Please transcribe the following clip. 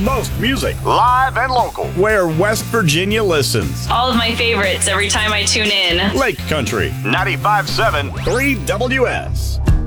most music, live and local. where West Virginia listens. All of my favorites every time I tune in. Lake Country, 95.7 3WS.